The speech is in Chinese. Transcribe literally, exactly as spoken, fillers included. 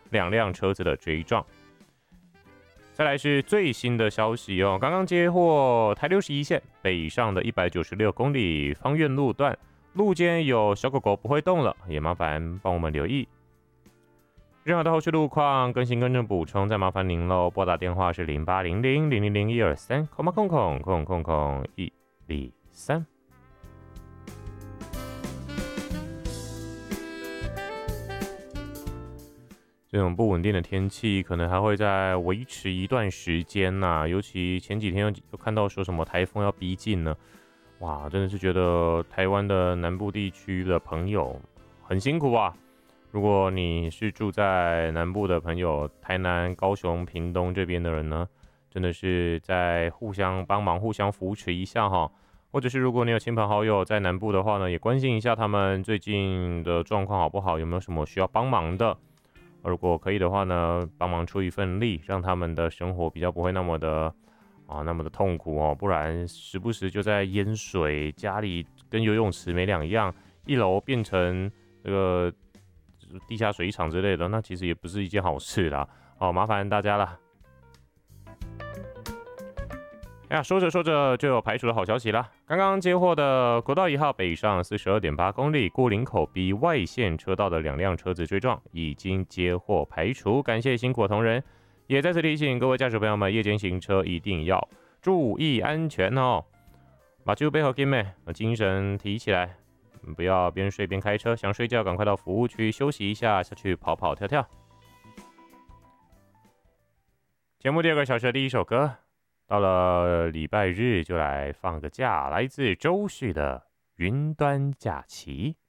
两辆车子的追撞。再来是最新的消息哦，刚刚接获台六十一线北上的一百九十六公里芳苑路段，路肩有小狗狗不会动了，也麻烦帮我们留意。任何的后续路况更新更正补充，再麻烦您喽。拨打电话是零八零零零零零一二三，空八空空空空空一零三。这种不稳定的天气可能还会再维持一段时间呐、啊，尤其前几天又又看到说什么台风要逼近呢，哇，真的是觉得台湾的南部地区的朋友很辛苦啊。如果你是住在南部的朋友，台南、高雄、屏东这边的人呢，真的是在互相帮忙、互相扶持一下哈。或者是如果你有亲朋好友在南部的话呢，也关心一下他们最近的状况好不好，有没有什么需要帮忙的。如果可以的话呢，帮忙出一份力，让他们的生活比较不会那么的啊那么的痛苦哦，不然时不时就在淹水，家里跟游泳池没两样，一楼变成这个地下水厂之类的，那其实也不是一件好事啦。好，麻烦大家啦。哎呀，说着说着就有排除的好消息啦！刚刚接获的国道一号北上 四十二点八 公里过林口 B 外线车道的两辆车子追撞，已经接获排除，感谢辛苦的同仁。也再次提醒各位驾驶朋友们，夜间行车一定要注意安全哦。把酒杯和金妹，精神提起来，不要边睡边开车，想睡觉赶快到服务区休息一下，下去跑跑跳跳。节目第二个小时的第一首歌。到了礼拜日就来放个假，来自周旭的云端假期。